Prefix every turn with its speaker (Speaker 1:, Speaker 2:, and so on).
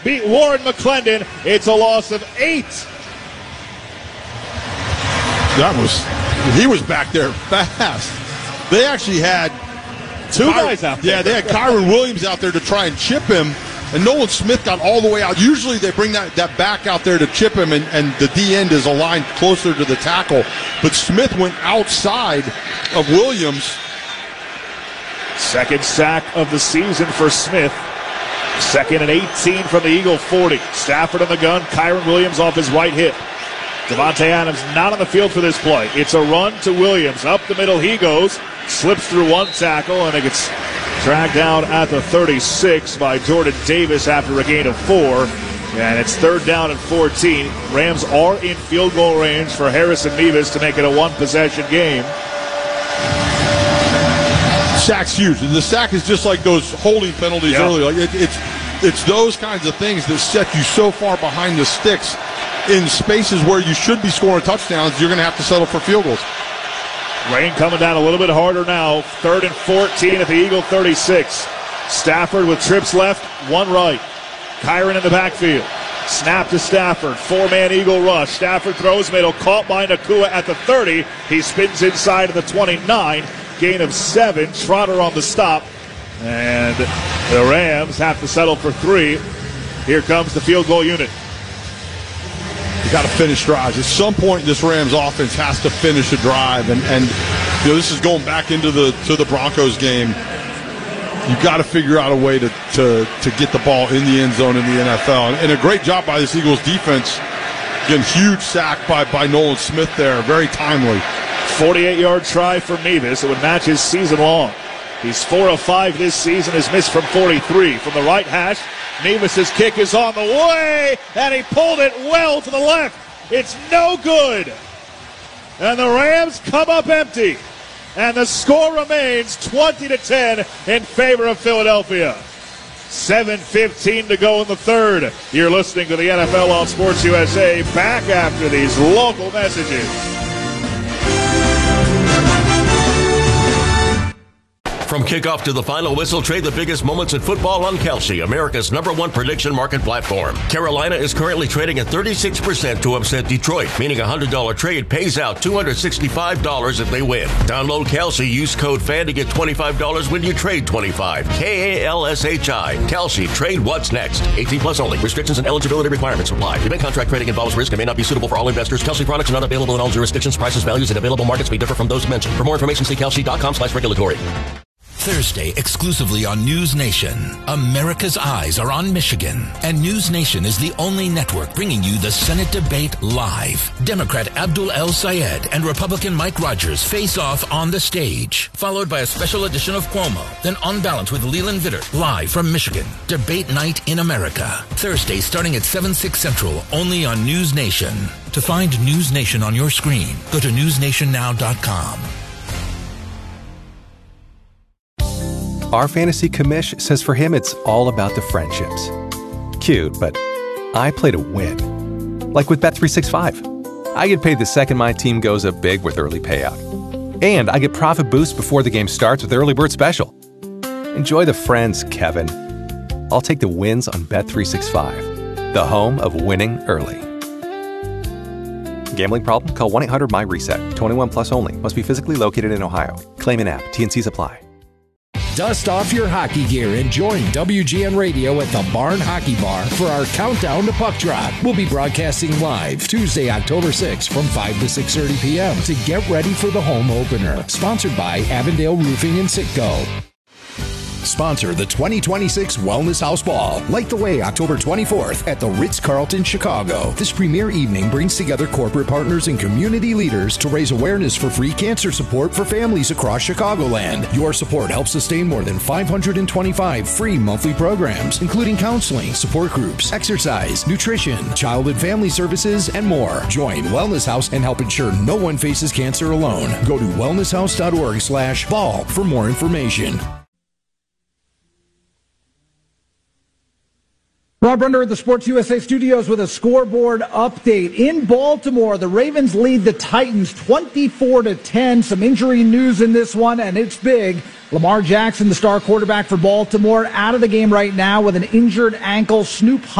Speaker 1: beat Warren McClendon. It's a loss of 8.
Speaker 2: He was back there fast. They actually had
Speaker 1: two guys out there.
Speaker 2: Yeah, they had Kyron Williams out there to try and chip him, and Nolan Smith got all the way out. Usually they bring that back out there to chip him, and the D end is aligned closer to the tackle. But Smith went outside of Williams.
Speaker 1: Second sack of the season for Smith. Second and 18 from the Eagle 40. Stafford on the gun. Kyron Williams off his right hip. Devontae Adams not on the field for this play. It's a run to Williams. Up the middle he goes. Slips through one tackle, and it gets dragged down at the 36 by Jordan Davis after a gain of 4. And it's 3rd down and 14. Rams are in field goal range for Harrison Mevis to make it a one-possession game.
Speaker 2: Sack's huge. The sack is just like those holding penalties earlier. Like it's those kinds of things that set you so far behind the sticks in spaces where you should be scoring touchdowns. You're going to have to settle for field goals.
Speaker 1: Rain coming down a little bit harder now. 3rd and 14 at the Eagle 36. Stafford with trips left, one right. Kyron in the backfield. Snap to Stafford. 4-man Eagle rush. Stafford throws middle. Caught by Nacua at the 30. He spins inside of the 29. Gain of 7. Trotter on the stop. And the Rams have to settle for 3. Here comes the field goal unit.
Speaker 2: You got to finish drives. At some point, this Rams offense has to finish a drive, and this is going back into the Broncos game. You got to figure out a way to get the ball in the end zone in the NFL, and a great job by this Eagles defense. Again, huge sack by Nolan Smith there, very timely.
Speaker 1: 48-yard try for Mevis. It would match his season long. He's 4 of 5 this season. Has missed from 43 from the right hash. Mevis' kick is on the way, and he pulled it well to the left. It's no good. And the Rams come up empty. And the score remains 20-10 in favor of Philadelphia. 7:15 to go in the third. You're listening to the NFL on Sports USA. Back after these local messages.
Speaker 3: From kickoff to the final whistle, trade the biggest moments in football on Kalshi, America's #1 prediction market platform. Carolina is currently trading at 36% to upset Detroit, meaning a $100 trade pays out $265 if they win. Download Kalshi, use code FAN to get $25 when you trade $25. KALSHI. Kalshi, trade what's next. 18 plus only. Restrictions and eligibility requirements apply. Event contract trading involves risk and may not be suitable for all investors. Kalshi products are not available in all jurisdictions. Prices, values, and available markets may differ from those mentioned. For more information, see kalshi.com/regulatory.
Speaker 4: Thursday, exclusively on News Nation. America's eyes are on Michigan, and News Nation is the only network bringing you the Senate debate live. Democrat Abdul El Sayed and Republican Mike Rogers face off on the stage, followed by a special edition of Cuomo, then On Balance with Leland Vittert, live from Michigan. Debate night in America. Thursday, starting at 7/6 Central, only on News Nation. To find News Nation on your screen, go to newsnationnow.com.
Speaker 5: Our fantasy commish says for him it's all about the friendships. Cute, but I play to win. Like with Bet365. I get paid the second my team goes up big with early payout. And I get profit boost before the game starts with Early Bird Special. Enjoy the friends, Kevin. I'll take the wins on Bet365, the home of winning early. Gambling problem? Call 1-800-MY-RESET. 21 plus only. Must be physically located in Ohio. Claim in app. T&Cs apply.
Speaker 6: Dust off your hockey gear and join WGN Radio at the Barn Hockey Bar for our countdown to puck drop. We'll be broadcasting live Tuesday, October 6th from 5 to 6:30 p.m. to get ready for the home opener. Sponsored by Avondale Roofing and Sitco. Sponsor the 2026 Wellness House Ball. Light the way October 24th at the Ritz-Carlton, Chicago. This premier evening brings together corporate partners and community leaders to raise awareness for free cancer support for families across Chicagoland. Your support helps sustain more than 525 free monthly programs, including counseling, support groups, exercise, nutrition, child and family services, and more. Join Wellness House and help ensure no one faces cancer alone. Go to wellnesshouse.org/ball for more information.
Speaker 7: Rob Brunder at the Sports USA studios with a scoreboard update. In Baltimore, the Ravens lead the Titans 24-10. Some injury news in this one, and it's big. Lamar Jackson, the star quarterback for Baltimore, out of the game right now with an injured ankle. Snoop